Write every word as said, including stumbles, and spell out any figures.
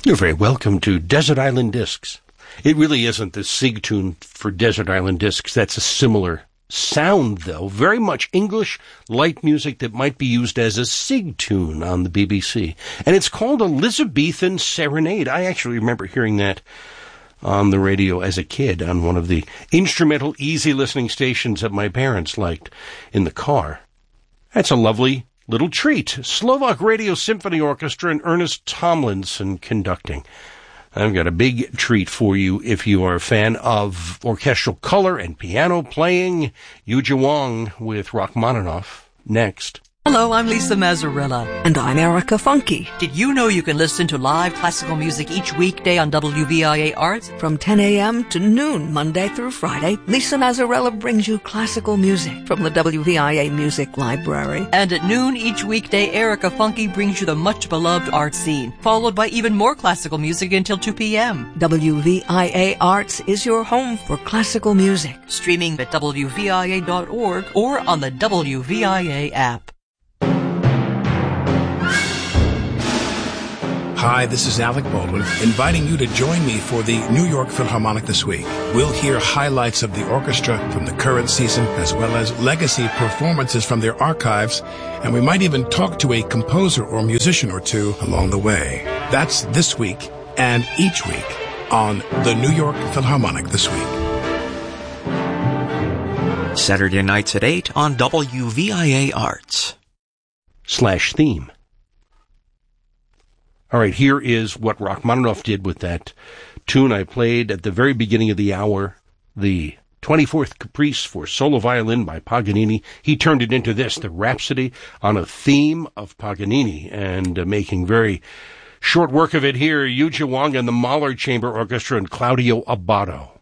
You're very welcome to Desert Island Discs. It really isn't the Sig tune for Desert Island Discs. That's a similar sound, though. Very much English light music that might be used as a Sig tune on the B B C. And it's called Elizabethan Serenade. I actually remember hearing that on the radio as a kid on one of the instrumental, easy listening stations that my parents liked in the car. That's a lovely little treat. Slovak Radio Symphony Orchestra and Ernest Tomlinson conducting. I've got a big treat for you if you are a fan of orchestral color and piano playing. Yuja Wong with Rachmaninoff next. Hello, I'm Lisa Mazzarella. And I'm Erica Funke. Did you know you can listen to live classical music each weekday on W V I A Arts? From ten a.m. to noon, Monday through Friday, Lisa Mazzarella brings you classical music from the W V I A Music Library. And at noon each weekday, Erica Funke brings you the much-beloved art scene, followed by even more classical music until two p.m. W V I A Arts is your home for classical music. Streaming at W V I A dot org or on the W V I A app. Hi, this is Alec Baldwin, inviting you to join me for the New York Philharmonic this week. We'll hear highlights of the orchestra from the current season, as well as legacy performances from their archives, and we might even talk to a composer or musician or two along the way. That's this week and each week on the New York Philharmonic this week. Saturday nights at eight on W V I A Arts. Slash theme. All right, here is what Rachmaninoff did with that tune I played at the very beginning of the hour, the twenty-fourth Caprice for solo violin by Paganini. He turned it into this, the Rhapsody on a theme of Paganini, and uh, making very short work of it here, Yuja Wong and the Mahler Chamber Orchestra and Claudio Abbado.